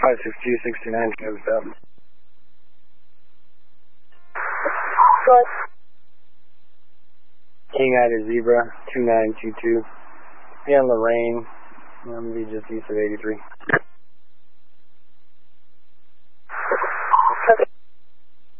56269, goes up. Good. King Ida Zebra, 2922. Be on Lorraine, I'm be just east of 83.